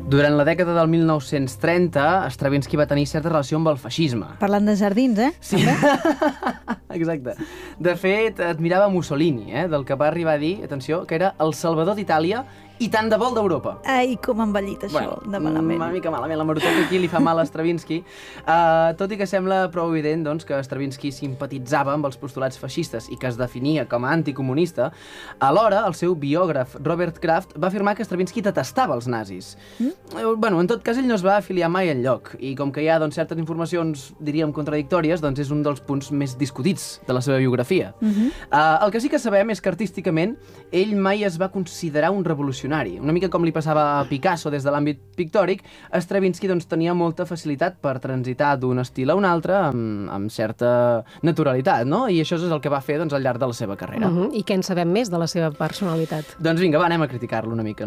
Durant la dècada del 1930, Stravinsky va tenir certa relació amb el feixisme. Parlant de jardins, Sí, exacte. De fet, admirava Mussolini, del que va arribar a dir, atenció, que era el salvador d'Itàlia i tant de vol d'Europa. Ai, com ha envellit això, de malament. Una mica malament, la maroteca aquí li fa mal a Stravinsky, tot i que sembla prou evident doncs, que Stravinsky simpatitzava amb els postulats feixistes i que es definia com a anticomunista. Alhora, el seu biògraf Robert Kraft va afirmar que Stravinsky detestava els nazis. Bueno, en tot cas, ell no es va afiliar mai enlloc, i com que hi ha certes informacions, diríem, contradictòries, doncs és un dels punts més discutits de la seva biografia. El que sí que sabem és que artísticament ell mai es va considerar un revolucionari. Una mica com li passava a Picasso des de l'àmbit pictòric, Stravinsky tenia molta facilitat per transitar d'un estil a un altre amb certa naturalitat, no? I això és el que va fer al llarg de la seva carrera. I què en sabem més de la seva personalitat? Doncs vinga, va, anem a criticar-lo una mica.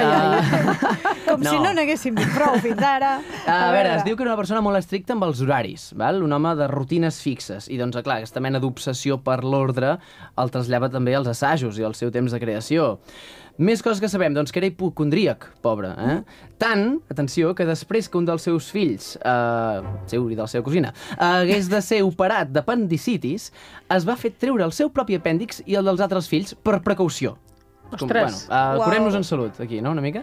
Com si no n'haguéssim dit prou fins ara. A veure, es diu que era una persona molt estricta amb els horaris, un home de rutines fixes, i doncs, clar, aquesta mena d'obsessió per l'ordre el trasllava també als assajos i al seu temps de creació. Més coses que sabem, doncs que era hipocondríac, pobre. Tant, atenció, que després que un dels seus fills, seu i de la seva cosina, hagués de ser operat d'apendicitis, es va fer treure el seu propi apèndix i el dels altres fills per precaució. Ostres! Curem-nos en salut, aquí, no?, una mica.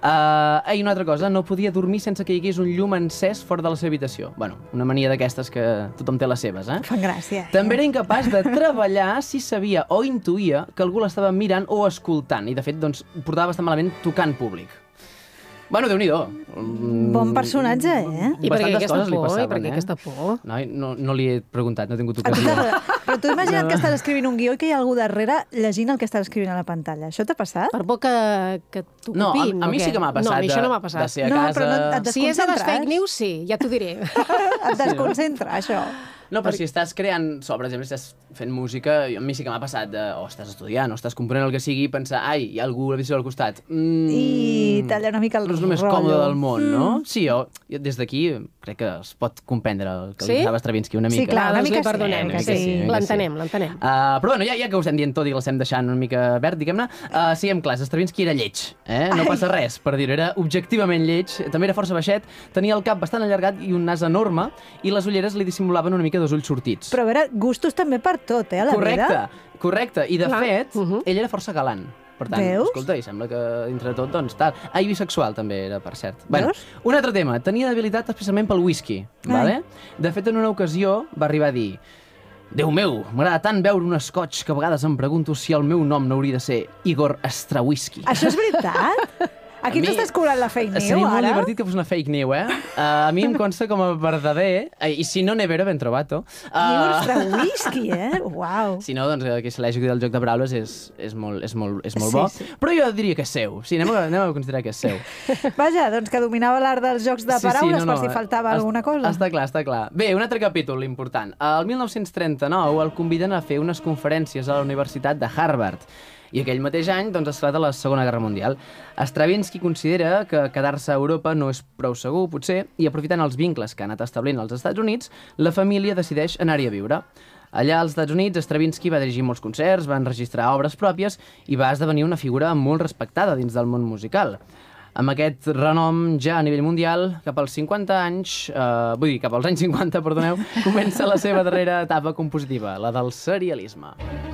I una altra cosa, no podia dormir sense que hi hagués un llum encès fora de la seva habitació. Bueno, una mania d'aquestes que tothom té les seves, Fan gràcia. També era incapaç de treballar si sabia o intuïa que algú l'estava mirant o escoltant, i de fet, doncs, ho portava bastant malament tocant públic. Bueno, Déu-n'hi-do. Bon personatge, I per què aquesta por? I per què aquesta por? No li he preguntat, no he tingut ocasió. Però tu imagina't que estàs escrivint un guió i que hi ha algú darrere llegint el que estàs escrivint a la pantalla. Això t'ha passat? Per por que t'ocupin? No, a mi sí que m'ha passat. No, a mi això no m'ha passat. De ser a casa... però no et desconcentres. Si és de les fake news, sí, ja t'ho diré. Et desconcentra, això. No, però si estàs creant, per exemple, si estàs fent música, a mi sí que m'ha passat o estàs estudiant, o estàs component el que sigui, i pensar, ai, hi ha algú a la visió al costat. I talla una mica el rotllo. No és el més còmode del món, no? Sí, jo des d'aquí crec que es pot comprendre el que li passava a Stravinsky una mica. Sí, clar, una mica perdonem, sí. L'entenem. Però bueno, ja que ho estem dient tot i l'estem deixant una mica verd, diguem-ne, siguem clars, Stravinsky era lleig, no passa res per dir-ho, era objectivament lleig, també era força baixet, tenia el cap bastant allargat i un nas enorme, i les ulleres li dissimulaven una mica dos ulls sortits. Però a veure, gustos també per tot, a la vida. Correcte. I de fet, ell era força galant. Per tant, escolta, i sembla que dintre de tot, doncs, tal. I bisexual també era, per cert. Bueno, un altre tema, tenia debilitat especialment pel whisky, vale? De fet, en una ocasió va arribar a dir: Déu meu, m'agrada tant veure un scotch que a vegades em pregunto si el meu nom no hauria de ser Igor Strawinsky. Això és veritat? Aquí ens estàs cobrant la fake news, seria molt ara? divertit que fos una fake news, A mi em consta com a verdader, i si no, nevero ben trobato. Igor Strawinsky, Uau. Si no, doncs, que se l'hagi del joc de paraules és molt bo. Però jo diria que és seu. Sí, anem a considerar que és seu. Vaja, doncs que dominava l'art dels jocs de paraules per si faltava alguna cosa. Està clar. Bé, un altre capítol important. El 1939 el conviden a fer unes conferències a la Universitat de Harvard. I aquell mateix any doncs, esclata la Segona Guerra Mundial. Stravinsky considera que quedar-se a Europa no és prou segur, potser, i aprofitant els vincles que ha anat establint als Estats Units, la família decideix anar-hi a viure. Allà als Estats Units, Stravinsky va dirigir molts concerts, va enregistrar obres pròpies i va esdevenir una figura molt respectada dins del món musical. Amb aquest renom ja a nivell mundial, cap als anys 50, comença la seva darrera etapa compositiva, la del serialisme.